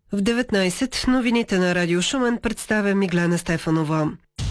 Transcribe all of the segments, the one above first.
В 19 новините на Радио Шумен представя Миглена Стефанова.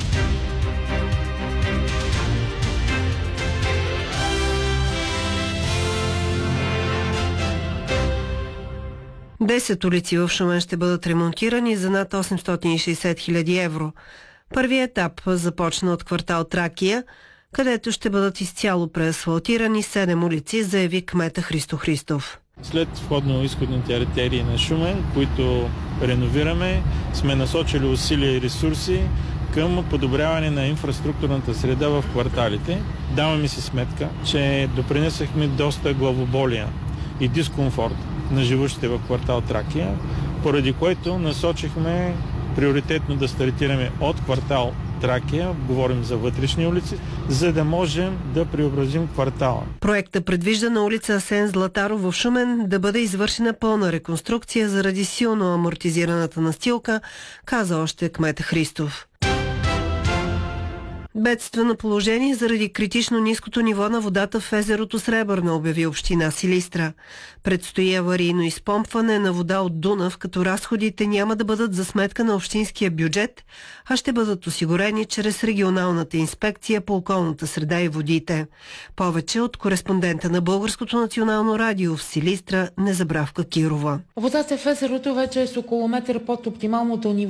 Десет улици в Шумен ще бъдат ремонтирани за над 860 хиляди евро. Първият етап започна от квартал Тракия, където ще бъдат изцяло преасфалтирани 7 улици, заяви кмета Христо Христов. След входно-изходните артерии на Шумен, които реновираме, сме насочили усилия и ресурси към подобряване на инфраструктурната среда в кварталите. Даваме си сметка, че допринесахме доста главоболия и дискомфорт на живущите в квартал Тракия, поради което насочихме приоритетно да стартираме от квартал Тракия, говорим за вътрешни улици, за да можем да преобразим квартала. Проектът предвижда на улица Асен Златаров в Шумен да бъде извършена пълна реконструкция заради силно амортизираната настилка, каза още кмета Христов. Бедствено положение заради критично ниското ниво на водата в езерото Сребърна, обяви община Силистра. Предстои аварийно изпомпване на вода от Дунав, като разходите няма да бъдат за сметка на общинския бюджет, а ще бъдат осигурени чрез регионалната инспекция по околната среда и водите. Повече от кореспондента на Българското национално радио в Силистра Незабравка Кирова. Водата в езерото вече е с около метър под оптималното ниво